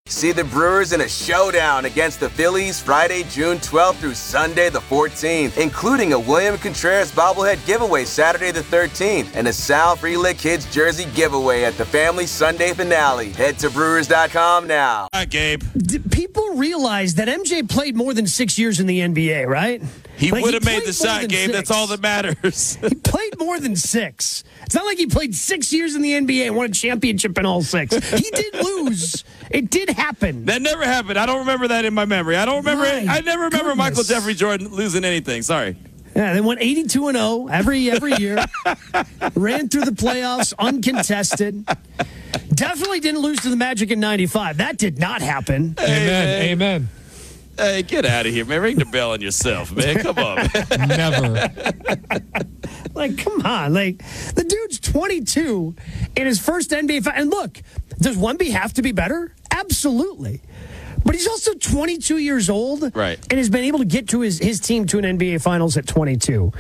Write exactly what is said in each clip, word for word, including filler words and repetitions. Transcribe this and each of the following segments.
See the Brewers in a showdown against the Phillies Friday, June twelfth through Sunday the fourteenth, including a William Contreras bobblehead giveaway Saturday the thirteenth and a Sal Frelick Kids jersey giveaway at the family Sunday finale. Head to Brewers dot com now. All right, Gabe. D- people realize that M J played more than six years in the N B A, right? He Like, would have he made the played more shot, than Gabe. six. That's all that matters. He played more than six. It's not like he played six years in the N B A and won a championship in all six. He did lose. It did happen. That never happened. I don't remember that in my memory. I don't remember My it. I never remember goodness. Michael Jeffrey Jordan losing anything. Sorry. Yeah, they went eighty-two and oh every every year. Ran through the playoffs uncontested. Definitely didn't lose to the Magic in ninety-five. That did not happen. Amen. Hey, Amen. Hey, get out of here, man. Ring the bell on yourself, man. Come on, man. Never. Like, come on. Like, the dude's twenty-two in his first N B A. Fi- and look, does Wemby have to be better? Absolutely. But he's also twenty-two years old. Right. And has been able to get to his, his team to an N B A Finals at twenty-two.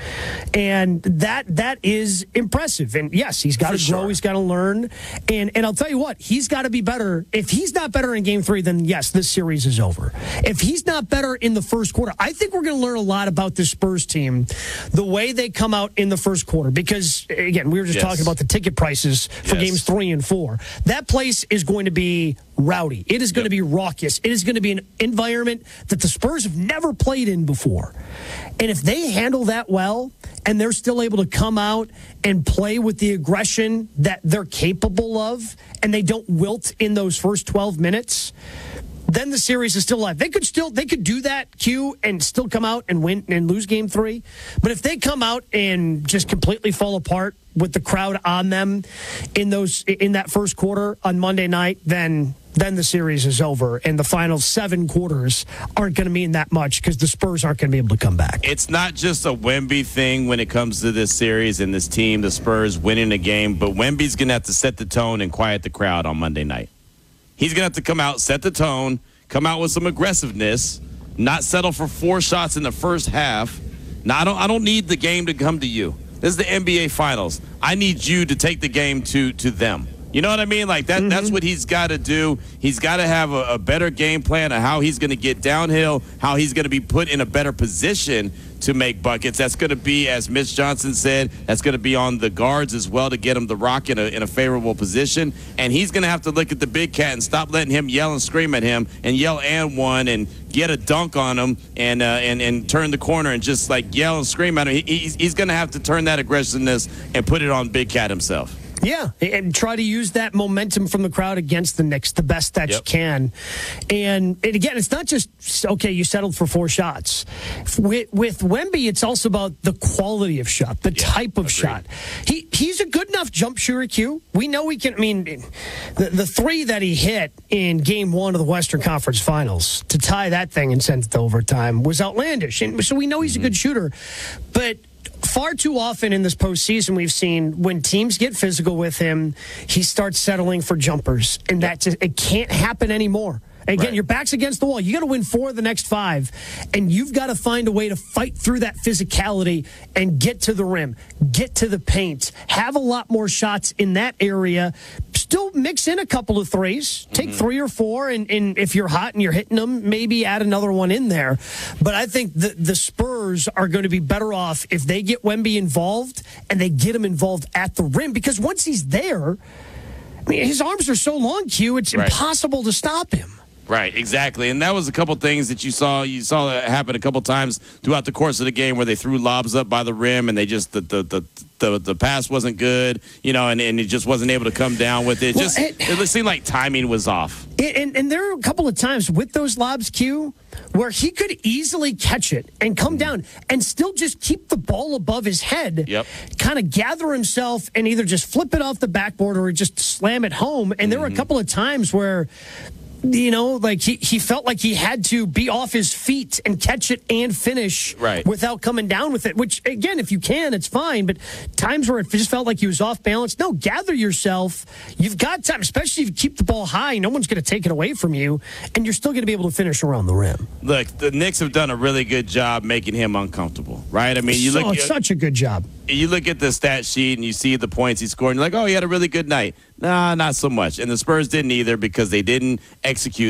And that that is impressive. And, yes, he's got to grow. sure. He's got to learn. And and I'll tell you what, he's got to be better. If he's not better in Game three, then, yes, this series is over. If he's not better in the first quarter, I think we're going to learn a lot about this Spurs team, the way they come out in the first quarter. Because, again, we were just Yes. talking about the ticket prices for Yes. Games three and four. That place is going to be rowdy. It is going Yep. to be raucous. It is going to be an environment that the Spurs have never played in before. And if they handle that well and they're still able to come out and play with the aggression that they're capable of and they don't wilt in those first twelve minutes, then the series is still alive. They could still they could do that, Q, and still come out and win and lose game three. But if they come out and just completely fall apart with the crowd on them in those in that first quarter on Monday night, then then the series is over, and the final seven quarters aren't going to mean that much because the Spurs aren't going to be able to come back. It's not just a Wemby thing when it comes to this series and this team, the Spurs winning a game, but Wemby's going to have to set the tone and quiet the crowd on Monday night. He's going to have to come out, set the tone, come out with some aggressiveness, not settle for four shots in the first half. Now, I don't, I don't need the game to come to you. This is the N B A Finals. I need you to take the game to to them. You know what I mean? Like that. Mm-hmm. That's what he's got to do. He's got to have a, a better game plan of how he's going to get downhill, how he's going to be put in a better position to make buckets. That's going to be, as Mitch Johnson said, that's going to be on the guards as well to get him the rock in a, in a favorable position. And he's going to have to look at the big cat and stop letting him yell and scream at him and yell and one and get a dunk on him and uh, and and turn the corner and just like yell and scream at him. He, he's he's going to have to turn that aggressiveness and put it on big cat himself. Yeah, and try to use that momentum from the crowd against the Knicks the best that Yep. you can. And, and again, it's not just, okay, you settled for four shots. With, with Wemby, it's also about the quality of shot, the Yeah, type of agreed. shot. He He's a good enough jump shooter, Q. We know he can, I mean, the, the three that he hit in game one of the Western Conference Finals to tie that thing and send it to overtime was outlandish. And so we know he's mm-hmm. a good shooter. But far too often in this postseason, we've seen when teams get physical with him, he starts settling for jumpers, and that just, it can't happen anymore. Again, Right. your back's against the wall. You got to win four of the next five, and you've got to find a way to fight through that physicality and get to the rim, get to the paint, have a lot more shots in that area. Still mix in a couple of threes, take mm-hmm. three or four, and, and if you're hot and you're hitting them, maybe add another one in there. But I think the, the Spurs are going to be better off if they get Wemby involved and they get him involved at the rim, because once he's there, I mean, his arms are so long, Q, it's Right. impossible to stop him. Right, exactly. And that was a couple things that you saw. You saw that happen a couple times throughout the course of the game where they threw lobs up by the rim and they just, the the the, the, the pass wasn't good, you know, and, and he just wasn't able to come down with it. Well, just it, it seemed like timing was off. And, and there are a couple of times with those lobs, Q, where he could easily catch it and come down and still just keep the ball above his head, Yep. kind of gather himself and either just flip it off the backboard or just slam it home. And there were a couple of times where, you know, like he, he felt like he had to be off his feet and catch it and finish Right. without coming down with it, which, again, if you can, it's fine. But times where it just felt like he was off balance, no, gather yourself. You've got time, especially if you keep the ball high. No one's going to take it away from you, and you're still going to be able to finish around the rim. Look, the Knicks have done a really good job making him uncomfortable, right? I mean, you so, look it's at, such a good job. you look at the stat sheet and you see the points he scored, and you're like, oh, he had a really good night. Nah, not so much. And the Spurs didn't either because they didn't execute